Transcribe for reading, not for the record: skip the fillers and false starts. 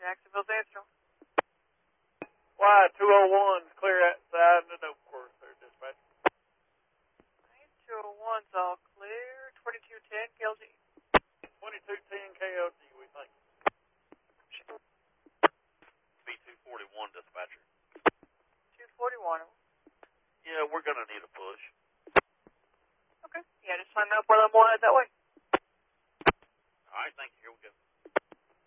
Jacksonville Central. Y201's clear outside the dope course there, dispatch. 201's all clear. 2210 KLG. 2210 KLG, we think. B241 dispatcher. 241. Yeah, we're going to need a push. Okay. Yeah, just sign up while I'm on it that way. All right, thank you. Here we go.